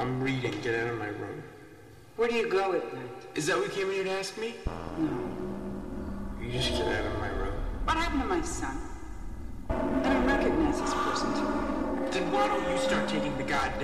I'm reading. Get out of my room. Where do you go at night? Is that what you came in here to ask me? No. You just get out of my room. What happened to my son? I don't recognize this person to me. Then why don't you start taking the goddamn